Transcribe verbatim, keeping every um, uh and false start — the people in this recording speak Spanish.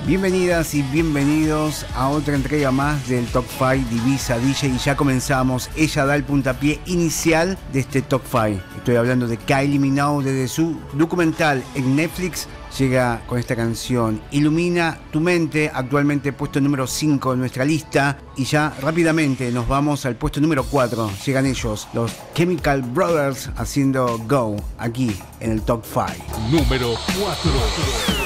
Bienvenidas y bienvenidos a otra entrega más del Top cinco Divisa D J y ya comenzamos. Ella da el puntapié inicial de este Top cinco. Estoy hablando de Kylie Minogue. Desde su documental en Netflix llega con esta canción Ilumina tu mente, actualmente puesto número cinco en nuestra lista. Y ya rápidamente nos vamos al puesto número cuatro. Llegan ellos, los Chemical Brothers, haciendo Go, aquí en el Top cinco. Número cuatro.